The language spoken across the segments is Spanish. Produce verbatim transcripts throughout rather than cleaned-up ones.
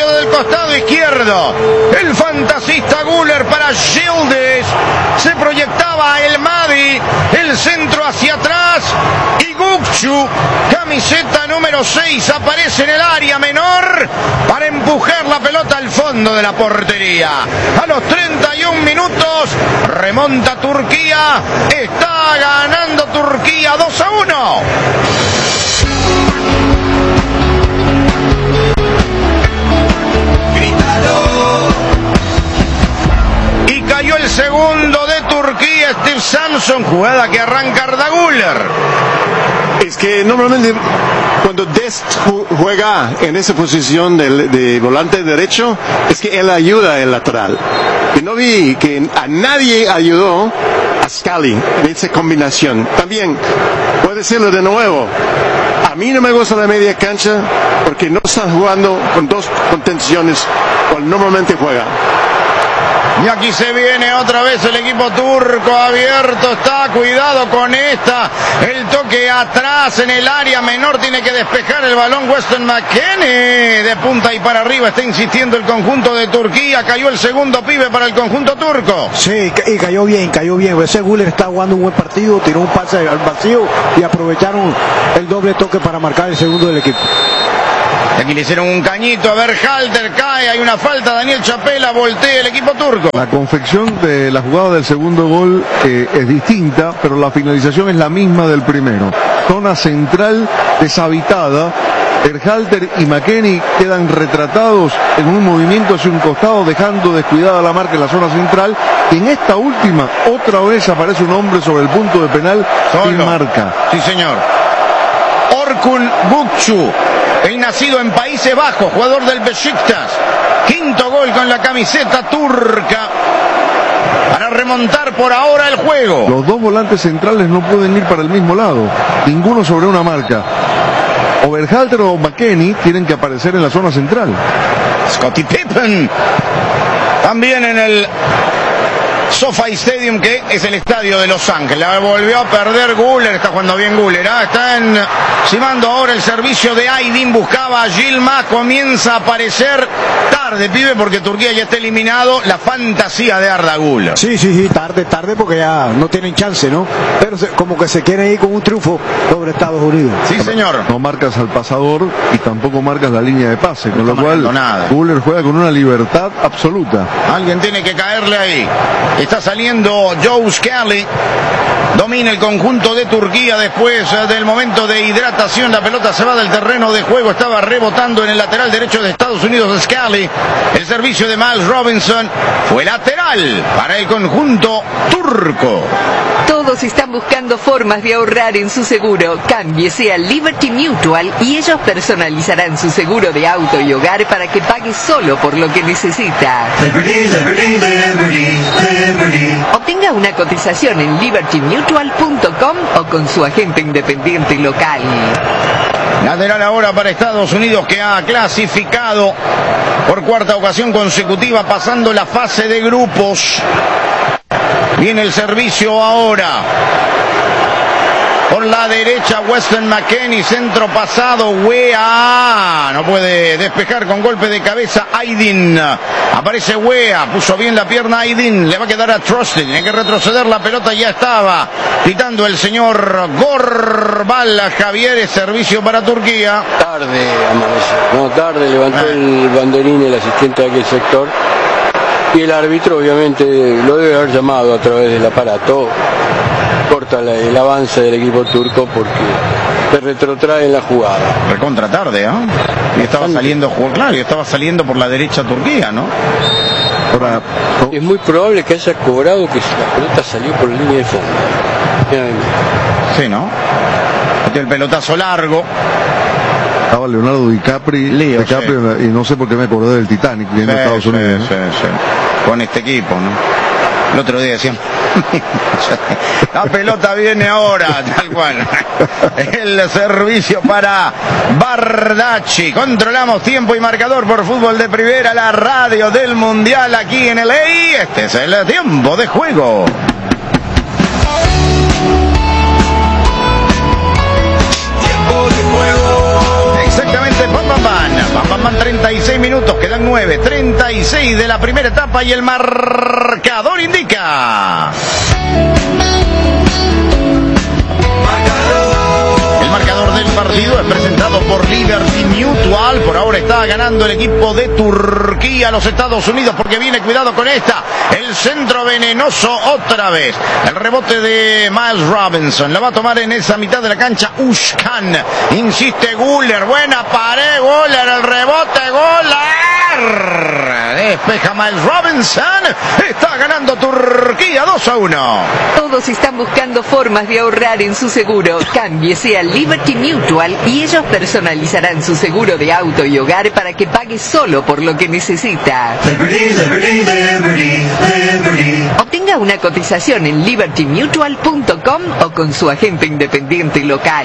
centro del costado izquierdo. El fantasista Güler para Yildiz. Se proyectaba el Madi. El centro hacia atrás. Y Gökçe, camiseta número seis, aparece en el área menor para empujar la pelota al fondo de la portería. A los treinta y un minutos remonta Turquía. Está ganando Turquía dos a uno. Y cayó el segundo de Turquía, Steve Samson, jugada que arranca Arda Güler. Es que normalmente cuando Dest juega en esa posición de, de volante derecho, es que él ayuda al lateral. Y no vi que a nadie ayudó a Scally en esa combinación. También, puedo decirlo de nuevo, a mí no me gusta la media cancha porque no están jugando con dos contenciones cuando normalmente juega. Y aquí se viene otra vez el equipo turco, abierto está, cuidado con esta, el toque atrás en el área menor, tiene que despejar el balón Weston McKennie, de punta y para arriba está insistiendo el conjunto de Turquía, cayó el segundo pibe para el conjunto turco. Sí, y cayó bien, cayó bien, ese Güler está jugando un buen partido, tiró un pase al vacío y aprovecharon el doble toque para marcar el segundo del equipo. Aquí le hicieron un cañito a Berhalter, cae, hay una falta, Daniel Chapela, voltea el equipo turco. La confección de la jugada del segundo gol eh, es distinta, pero la finalización es la misma del primero. Zona central deshabitada, Berhalter y McKennie quedan retratados en un movimiento hacia un costado, dejando descuidada la marca en la zona central. Y en esta última, otra vez aparece un hombre sobre el punto de penal y marca. Sí, señor. Orkun Gökçe. El nacido en Países Bajos, jugador del Beşiktaş. Quinto gol con la camiseta turca para remontar por ahora el juego. Los dos volantes centrales no pueden ir para el mismo lado, ninguno sobre una marca. O Berhalter o McKennie tienen que aparecer en la zona central. Scottie Pippen también en el SoFi Stadium, que es el estadio de Los Ángeles. La volvió a perder Güler, está jugando bien Güler, ¿eh? Está encimando ahora el servicio de Aydin, buscaba a Yilmaz, comienza a aparecer tarde, pibe, porque Turquía ya está eliminado, la fantasía de Arda Güler. Sí, sí, sí, tarde, tarde, porque ya no tienen chance, ¿no? Pero se, como que se quieren ir con un triunfo sobre Estados Unidos. Sí, señor. No marcas al pasador y tampoco marcas la línea de pase, con no lo cual nada. Güler juega con una libertad absoluta. Alguien tiene que caerle ahí. Está saliendo Joe Scally. Domina el conjunto de Turquía después del momento de hidratación. La pelota se va del terreno de juego. Estaba rebotando en el lateral derecho de Estados Unidos Scally. El servicio de Miles Robinson fue lateral para el conjunto turco. Todos están buscando formas de ahorrar en su seguro. Cámbiese a Liberty Mutual y ellos personalizarán su seguro de auto y hogar para que pague solo por lo que necesita. Liberty, liberty, liberty, liberty. Obtenga una cotización en liberty mutual punto com o con su agente independiente local. Lateral ahora para Estados Unidos, que ha clasificado por cuarta ocasión consecutiva, pasando la fase de grupos. Viene el servicio ahora. Por la derecha, Weston McKennie, centro pasado, Wea, no puede despejar con golpe de cabeza Aydin. Aparece Wea, puso bien la pierna Aydin, le va a quedar a Trusted, tiene que retroceder, la pelota ya estaba pitando el señor Gorbal. Javier, es servicio para Turquía. Tarde amaneció, no, tarde levantó ah. el banderín el asistente de aquel sector. Y el árbitro obviamente lo debe haber llamado a través del aparato. Corta la, el avance del equipo turco porque se retrotrae en la jugada. Recontra tarde, ¿eh? Y estaba saliendo, claro, y estaba saliendo por la derecha Turquía, ¿no? Ahora, es muy probable que haya cobrado que la pelota salió por la línea de fondo. Sí, ¿no? El pelotazo largo. Estaba Leonardo DiCaprio, Leo, DiCaprio sí. Y no sé por qué me acordé del Titanic viendo sí, Estados Unidos. Sí, ¿no? sí, sí. Con este equipo, ¿no? El otro día decían, la pelota viene ahora, tal cual. El servicio para Bardacci. Controlamos tiempo y marcador por Fútbol de Primera, la radio del Mundial aquí en L A. Este es el tiempo de juego. Tiempo de juego. Exactamente, pam, pam, pam. Van, van treinta y seis minutos, quedan nueve, treinta y seis de la primera etapa y el marcador indica. El marcador del partido es presentado por Liberty Mutual. Por ahora está ganando el equipo de Turquía a los Estados Unidos porque viene, cuidado con esta, el centro venenoso otra vez. El rebote de Miles Robinson lo va a tomar en esa mitad de la cancha Ushkan. Insiste Guller, buena pared, Guller, el rebote, Guller. Despeja Miles Robinson. Está ganando Turquía dos a uno. Todos están buscando formas de ahorrar en su seguro. Cámbiese a Liberty Mutual y ellos personalizarán su seguro de auto y hogar para que pague solo por lo que necesita. Liberty, liberty, liberty, liberty. Obtenga una cotización en liberty mutual punto com o con su agente independiente local.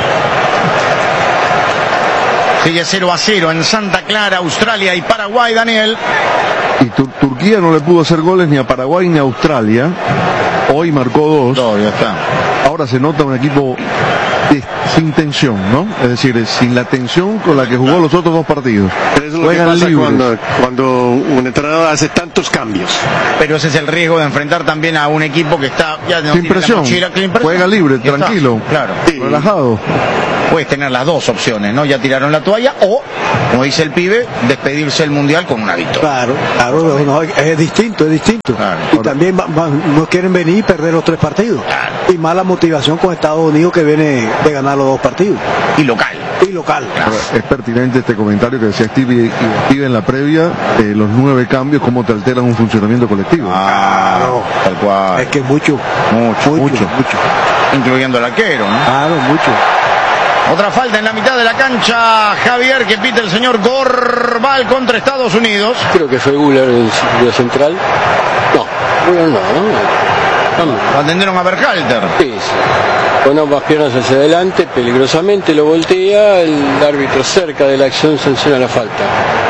Sigue cero a cero en Santa Clara, Australia y Paraguay, Daniel. Y Tur- Turquía no le pudo hacer goles ni a Paraguay ni a Australia. Hoy marcó dos. Todo, ya está. Ahora se nota un equipo de- sin tensión, ¿no? Es decir, sin la tensión con la que jugó los otros dos partidos. Pero eso es lo que Juegan pasa libres. cuando, cuando un entrenador hace tantos cambios. Pero ese es el riesgo de enfrentar también a un equipo que está ya no Sin tiene la presión. mochila, sin presión. Juega libre, Ya está. tranquilo. Claro. Sí. Relajado. Puedes tener las dos opciones, ¿no? Ya tiraron la toalla o, como dice el pibe, despedirse del mundial con una victoria. Claro, claro, no, es distinto, es distinto. Claro. Y también va- va- no quieren venir y perder los tres partidos. Claro. Y mala motivación con Estados Unidos que viene de ganar los dos partidos. Y local. Y local. Ahora, es pertinente este comentario que decía Steve y, y Steve en la previa, eh, los nueve cambios, cómo te alteran un funcionamiento colectivo. Claro. Tal cual. Es que mucho, Mucho, mucho, mucho. mucho. Incluyendo el arquero, ¿no? Claro, mucho. Otra falta en la mitad de la cancha, Javier, que pita el señor Gorbal contra Estados Unidos. Creo que fue Guller el círculo central. No, Guller no, ¿no? Vamos. Atendieron a Berhalter. Sí, sí. Con ambas piernas hacia adelante, peligrosamente lo voltea, el árbitro cerca de la acción sanciona la falta.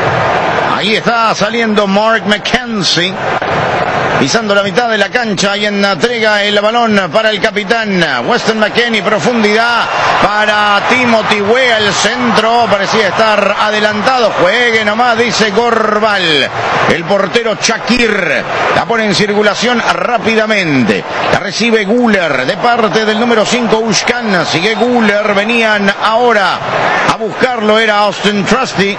Ahí está saliendo Mark McKenzie, pisando la mitad de la cancha y entrega el balón para el capitán Weston McKennie, profundidad para Timothy Weah, el centro parecía estar adelantado, juegue nomás, dice Gorbal. El portero Shakir la pone en circulación rápidamente, la recibe Guller de parte del número cinco Ushkan, sigue Guller, venían ahora a buscarlo, era Austin Trusty.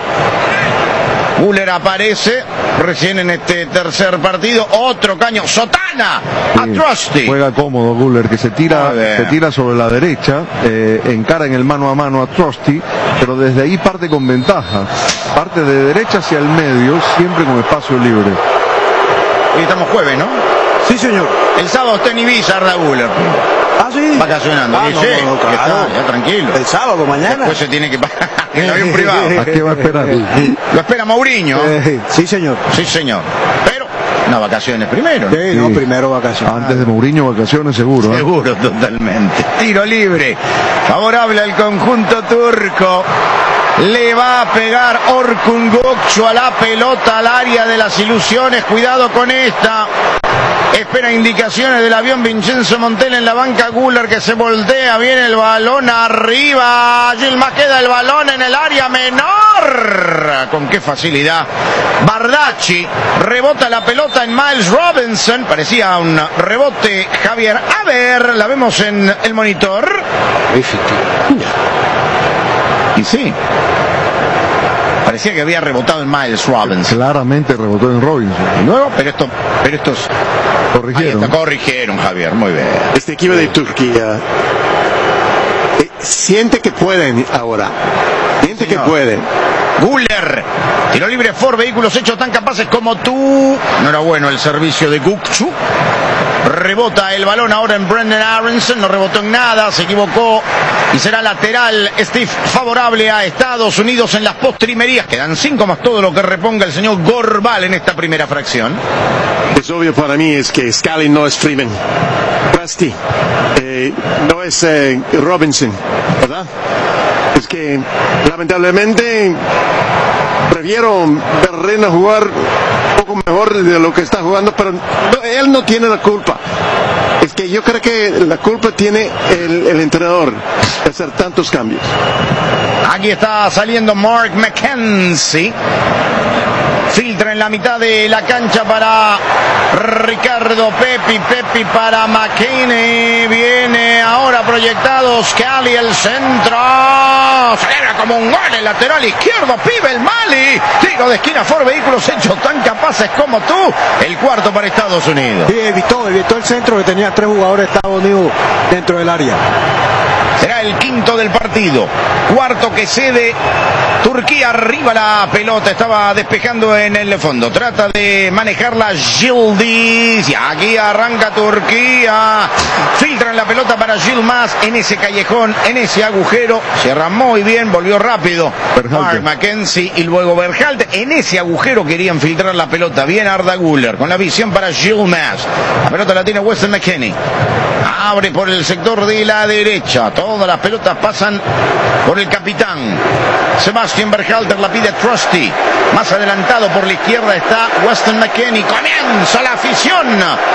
Guller aparece recién en este tercer partido. Otro caño. Sotana a Sí, Trusty. juega cómodo Guller, que se tira, Muy bien. se tira sobre la derecha, eh, encara en el mano a mano a Trusty, pero desde ahí parte con ventaja. Parte de derecha hacia el medio, siempre con espacio libre. Hoy estamos jueves, ¿no? Sí, señor. El sábado está en Ibiza, Arda Guller. Ah, sí. Vacacionando. Ah, Sí, no, sí, no, no, que claro. está, ya tranquilo. El sábado, mañana. Después se tiene que pagar el avión privado. ¿A qué va a esperar? Lo espera Mourinho. Eh, sí, señor. Sí, señor. Pero, no, vacaciones primero, ¿no? Sí, no, Sí. primero vacaciones. Antes de Mourinho, vacaciones seguro. ¿eh? Seguro, totalmente. Tiro libre. Favorable al conjunto turco. Le va a pegar Orkun Gökçe a la pelota al área de las ilusiones. Cuidado con esta. Espera indicaciones del avión Vincenzo Montella en la banca. Guller que se voltea. Viene el balón arriba. Yilmaz queda el balón en el área menor. Con qué facilidad. Bardacci rebota la pelota en Miles Robinson. Parecía un rebote, Javier. A ver, la vemos en el monitor. Efectivamente. Y sí. Parecía que había rebotado en Miles Robinson. Claramente rebotó en Robinson. Y luego, pero esto, pero estos ahí Corrigieron. está, corrigieron, Javier, muy bien. Este equipo de Turquía eh, siente que pueden ahora. Siente que Señor. pueden. Guller, tiro libre Ford, vehículos hechos tan capaces como tú. No era bueno el servicio de Gökçe. Rebota el balón ahora en Brendan Aronson, no rebotó en nada, se equivocó y será lateral. Steve favorable a Estados Unidos en las postrimerías. Quedan cinco más todo lo que reponga el señor Gorbal en esta primera fracción. Es obvio para mí es que Scally no es Freeman. Rusty eh, no es eh, Robinson, ¿verdad? Es que lamentablemente prefiero ver Reina jugar un poco mejor de lo que está jugando, pero no, él no tiene la culpa. Es que yo creo que la culpa tiene el, el entrenador de hacer tantos cambios. Aquí está saliendo Mark McKenzie. Filtra en la mitad de la cancha para Ricardo Pepi. Pepi para McKinney. Viene ahora proyectado Scali, el centro. Celebra como un gol el lateral izquierdo. Pibe el Mali. Tiro de esquina por vehículos hechos tan capaces como tú. El cuarto para Estados Unidos. Sí, evitó, evitó el centro que tenía tres jugadores de Estados Unidos dentro del área. Será el quinto del partido. Cuarto que cede Turquía. Arriba la pelota. Estaba despejando en el fondo. Trata de manejarla Yildiz. Y aquí arranca Turquía. Filtran la pelota para Yilmaz en ese callejón, en ese agujero. Cierra muy bien. Volvió rápido Mark McKenzie y luego Berhalter. En ese agujero querían filtrar la pelota. Bien Arda Güler con la visión para Yilmaz. La pelota la tiene Weston McKennie. Abre por el sector de la derecha. Todas las pelotas pasan por el capitán. Sebastian Berhalter la pide Trusty. Más adelantado por la izquierda está Weston McKennie. Comienza la afición.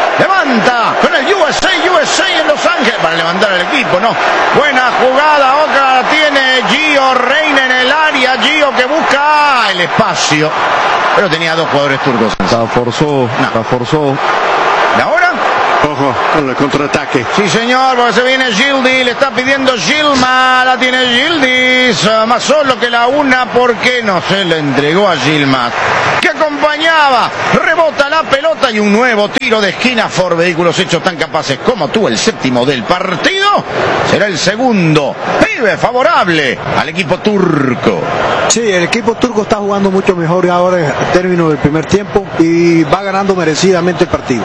Levanta con el U S A, U S A en Los Ángeles. Para levantar al equipo, ¿no? Buena jugada. Otra la tiene Gio Reyna en el área. Gio que busca el espacio. Pero tenía dos jugadores turcos. La forzó, No. la forzó. ¿Y ahora? Ojo con el contraataque. Sí, señor, porque se viene Yildiz, le está pidiendo Yilmaz, la tiene Yildiz, uh, más solo que la una, ¿por qué no se le entregó a Yilmaz? Que acompañaba, rebota la pelota y un nuevo tiro de esquina por vehículos hechos tan capaces como tú, el séptimo del partido, será el segundo, pibe favorable al equipo turco. Sí, el equipo turco está jugando mucho mejor ahora en términos del primer tiempo y va ganando merecidamente el partido.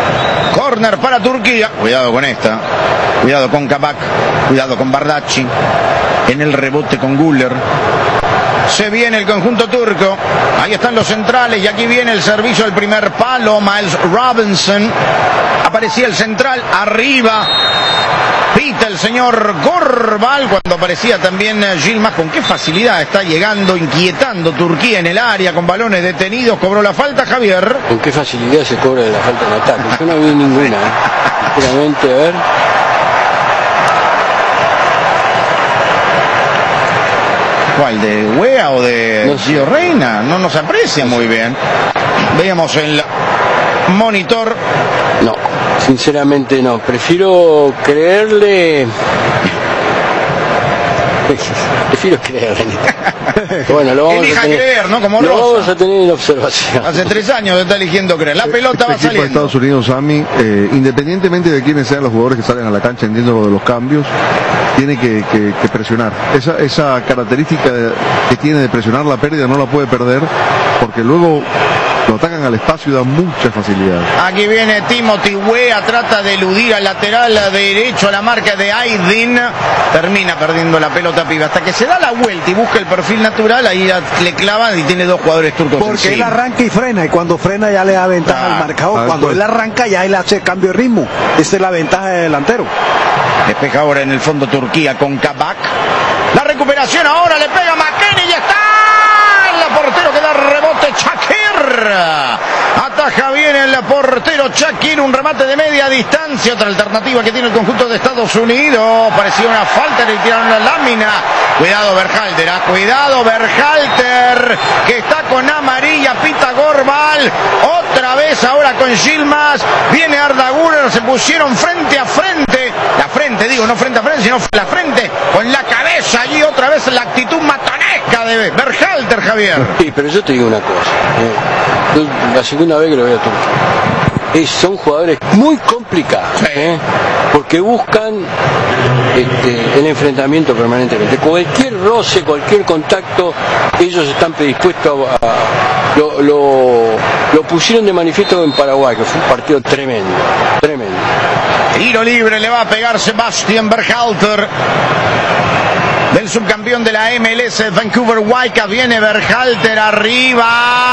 Corner para Turquía. Cuidado con esta. Cuidado con Kabak. Cuidado con Bardacci. En el rebote con Güler. Se viene el conjunto turco. Ahí están los centrales y aquí viene el servicio del primer palo. Miles Robinson. Aparecía el central arriba. Pita el señor Gorbal cuando aparecía también Yilmaz. Con qué facilidad está llegando, inquietando Turquía en el área con balones detenidos. Cobró la falta Javier. Con qué facilidad se cobra de la falta de ataque. Yo no vi ninguna. ¿eh? Sinceramente, a ver. ¿Cuál? ¿De Wea o de No sé. Gio Reyna? No nos aprecia muy bien. Veíamos el monitor. No, sinceramente no. Prefiero creerle. Prefiero creerle. Bueno, lo vamos Elija a tener. creer, ¿no? Como lo Rosa. vamos a tener en observación. Hace tres años está eligiendo creer. La pelota va Este equipo de saliendo. Estados Unidos, Sammy, eh, independientemente de quiénes sean los jugadores que salen a la cancha, entiendo lo de los cambios, tiene que, que- que presionar. Esa, esa característica de- que tiene de presionar la pérdida no la puede perder, porque luego lo atacan al espacio y da mucha facilidad. Aquí viene Timothy Wea, trata de eludir al lateral derecho a la marca de Aydin. Termina perdiendo la pelota piba. Hasta que se da la vuelta y busca el perfil natural, ahí la- le clavan y tiene dos jugadores turcos Porque él encima. arranca y frena, y cuando frena ya le da ventaja Ah, al marcador. ah, Cuando pues. él arranca ya él hace cambio de ritmo. Esa es la ventaja del delantero. Despeja ahora en el fondo Turquía con Kabak. La recuperación ahora le pega McKennie y está. El portero que da rebote Shakir. Ataja bien el portero Shakir. Un remate de media distancia. Otra alternativa que tiene el conjunto de Estados Unidos. Parecía una falta, le tiraron la lámina. Cuidado Berhalter, ah, cuidado Berhalter, que está con amarilla, pita Gorbal. Otra vez ahora con Yilmaz. Viene Arda Güler, se pusieron frente a frente. La frente, digo, no frente a frente, sino la frente con la cabeza. Allí otra vez la actitud matonesca de Berhalter, Javier. Sí, pero yo te digo una cosa. eh. Yo la segunda vez que lo veo a Turquía. Es- son jugadores muy complicados. Sí. ¿eh? Porque buscan este, el enfrentamiento permanentemente. Cualquier roce, cualquier contacto, ellos están predispuestos a... a- lo, lo, lo pusieron de manifiesto en Paraguay, que fue un partido tremendo. Tremendo. Tiro libre le va a pegar Sebastian Berhalter. Del subcampeón de la M L S Vancouver Whitecaps viene Berhalter arriba.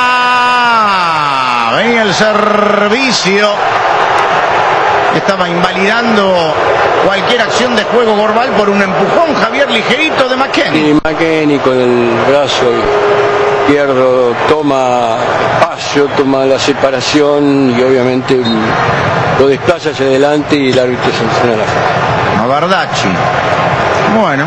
Venía el servicio. Estaba invalidando cualquier acción de juego Gorbal por un empujón, Javier, ligerito de McKennie. Y McKennie con el brazo. Pierro toma espacio, toma la separación y obviamente lo desplaza hacia adelante y el árbitro sanciona la falta. A Bardacci. Bueno.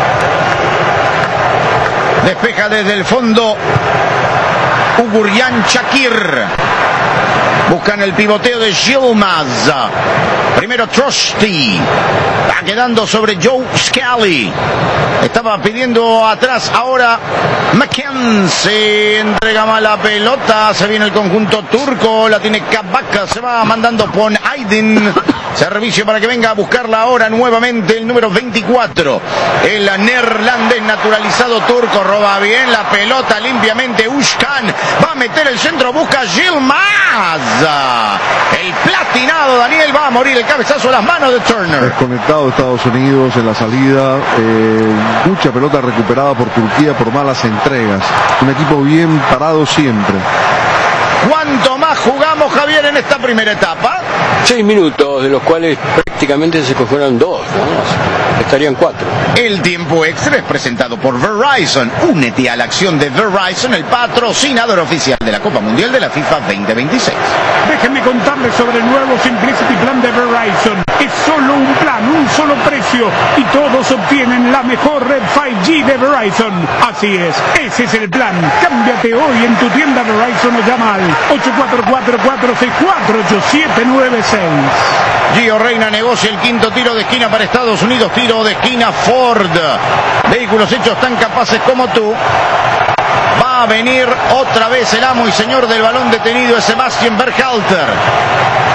Despeja desde el fondo Uguryan Shakir. Buscan el pivoteo de Yilmaz. Primero Trusty. Va quedando sobre Joe Scally. Estaba pidiendo atrás ahora Mackenzie. Entrega mal la pelota. Se viene el conjunto turco. La tiene Kabak. Se va mandando Pon Aydin. Servicio para que venga a buscarla ahora nuevamente el número veinticuatro. El neerlandés naturalizado turco. Roba bien la pelota limpiamente. Ushkan va a meter el centro. Busca Yilmaz. El platinado Daniel va a morir. El cabezazo a las manos de Turner. Desconectado Estados Unidos en la salida. Eh, mucha pelota recuperada por Turquía por malas entregas. Un equipo bien parado siempre. ¿Cuánto más jugamos, Javier, en esta primera etapa? Seis minutos, de los cuales prácticamente se cogieron dos, ¿no? Estarían cuatro. El tiempo extra es presentado por Verizon. Únete a la acción de Verizon, el patrocinador oficial de la Copa Mundial de la FIFA veinte veintiséis. Déjenme contarles sobre el nuevo Simplicity Plan de Verizon. Es solo un plan, un solo precio y todos obtienen la mejor red cinco G de Verizon. Así es, ese es el plan. Cámbiate hoy en tu tienda Verizon o llama al ocho cuatro cuatro, cuatro seis cuatro, ocho siete nueve seis. Gio Reyna negocia el quinto tiro de esquina para Estados Unidos. Tiro de esquina Ford. Vehículos hechos tan capaces como tú. Va a venir otra vez el amo y señor del balón detenido, es Sebastian Berhalter.